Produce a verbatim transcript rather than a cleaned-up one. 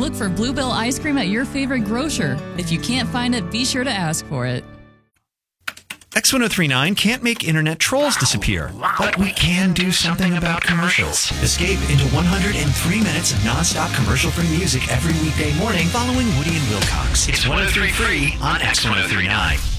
Look for Bluebell ice cream at your favorite grocer. If you can't find it, be sure to ask for it. X ten thirty-nine can't make internet trolls disappear, but we can do something about commercials. Escape into one hundred three minutes of nonstop commercial-free music every weekday morning following Woody and Wilcox. It's one oh three free on X ten thirty-nine.